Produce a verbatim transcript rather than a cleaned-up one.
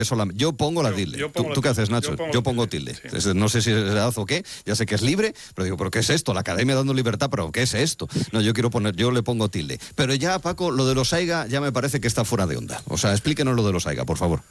Solamente. Yo pongo la Yo- tilde. yo ¿Tú, pongo ¿tú qué la haces, tilde. Nacho? Yo pongo Yo la pongo tilde, tilde. sí. Es- No sé si es edad o qué, ya sé que es libre, pero digo, ¿pero qué es esto? La academia dando libertad, ¿pero qué es esto? No, yo quiero poner, yo le pongo tilde. Pero ya, Paco, lo de los AIGA ya me parece que está fuera de onda. O sea, explíquenos lo de los AIGA, por favor.